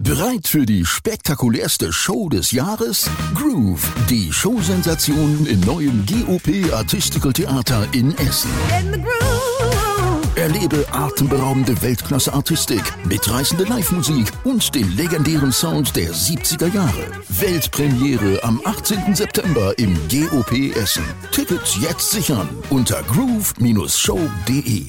Bereit für die spektakulärste Show des Jahres? Groove, die Showsensation im neuen GOP Artistical Theater in Essen. Erlebe atemberaubende Weltklasse-Artistik, mitreißende Live-Musik und den legendären Sound der 70er Jahre. Weltpremiere am 18. September im GOP Essen. Tickets jetzt sichern unter groove-show.de.